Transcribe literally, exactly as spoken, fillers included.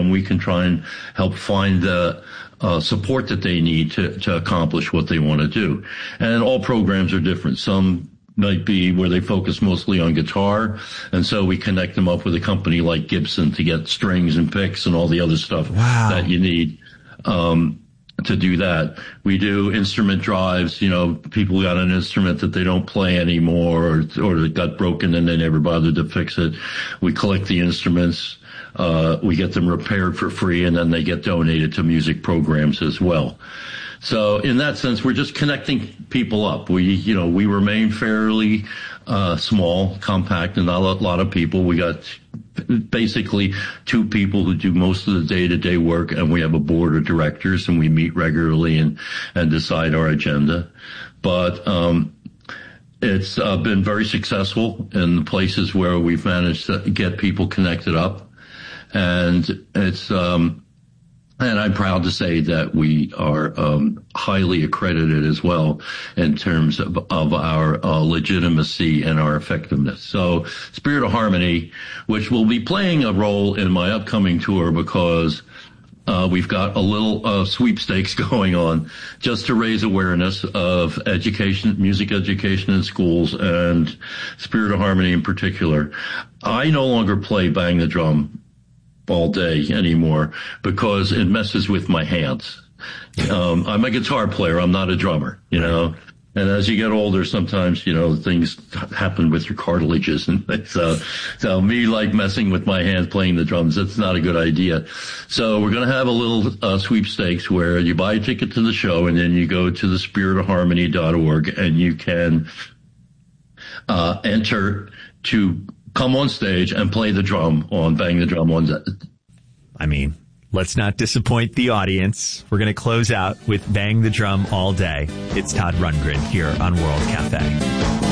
and we can try and help find the uh, support that they need to, to accomplish what they want to do. And all programs are different. Some might be where they focus mostly on guitar, and so we connect them up with a company like Gibson to get strings and picks and all the other stuff wow. that you need um to do that. We do instrument drives. You know, people got an instrument that they don't play anymore, or, or it got broken and they never bothered to fix it. We collect the instruments. Uh, we get them repaired for free, and then they get donated to music programs as well. So in that sense, we're just connecting people up. We, you know, we remain fairly uh small, compact, and not a lot of people. We got basically two people who do most of the day-to-day work, and we have a board of directors, and we meet regularly and and decide our agenda. But um it's uh, been very successful in the places where we've managed to get people connected up, and it's um and I'm proud to say that we are um highly accredited as well in terms of, of our uh, legitimacy and our effectiveness. So Spirit of Harmony, which will be playing a role in my upcoming tour, because uh we've got a little uh sweepstakes going on just to raise awareness of education, music education in schools, and Spirit of Harmony in particular. I no longer play Bang the Drum all day anymore because it messes with my hands. Um, I'm a guitar player. I'm not a drummer, you know, and as you get older, sometimes, you know, things happen with your cartilages and so, so me like messing with my hands playing the drums, that's not a good idea. So we're going to have a little uh, sweepstakes where you buy a ticket to the show, and then you go to the spirit of harmony dot org, and you can uh enter to come on stage and play the drum on Bang the Drum on that. I mean, let's not disappoint the audience. We're going to close out with Bang the Drum All Day. It's Todd Rundgren here on World Cafe.